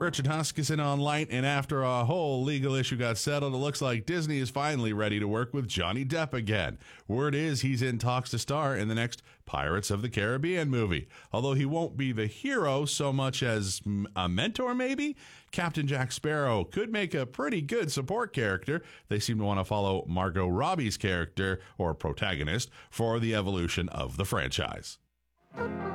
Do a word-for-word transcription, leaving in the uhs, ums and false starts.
Richard Huskisson on Light, and after a whole legal issue got settled, it looks like Disney is finally ready to work with Johnny Depp again. Word is he's in talks to star in the next Pirates of the Caribbean movie. Although he won't be the hero so much as a mentor, maybe? Captain Jack Sparrow could make a pretty good support character. They seem to want to follow Margot Robbie's character, or protagonist, for the evolution of the franchise.